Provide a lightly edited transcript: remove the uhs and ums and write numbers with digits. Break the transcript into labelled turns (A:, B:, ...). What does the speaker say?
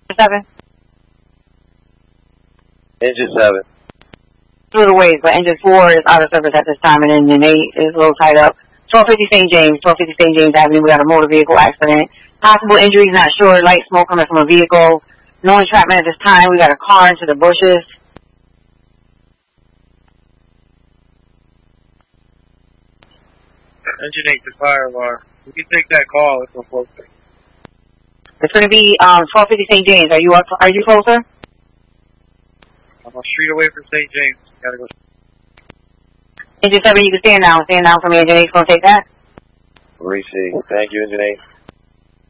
A: 7?
B: Engine 7.
A: Through the ways, but engine 4 is out of service at this time, and engine 8 is a little tied up. 1250 St. James, 1250 St. James Avenue, we got a motor vehicle accident. Possible injuries, not sure. Light smoke coming from a vehicle. No entrapment at this time. We got a car into the bushes.
C: Engine 8 to Firewire. You can take that call if we're closer.
A: It's going to be 1250 St. James. Are you closer?
C: I'm a street away from St. James. Gotta go.
A: Engine 7, you can stand down. Stand down for me. Engine 8's going to take that.
B: Receive. Thank you, Engine 8.